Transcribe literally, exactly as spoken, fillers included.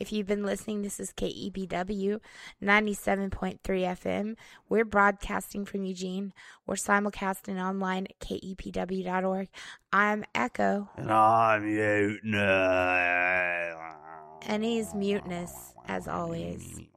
If you've been listening, this is K E B W ninety-seven point three F M. We're broadcasting from Eugene. We're simulcasting online at K E P W dot org. I'm Echo. And I'm Mutinous. And he's mutinous, as always.